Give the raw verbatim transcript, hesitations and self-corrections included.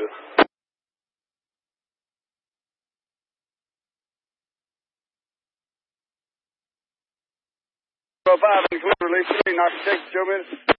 Roger. five and clear, release three, knock six, Joe Minutes.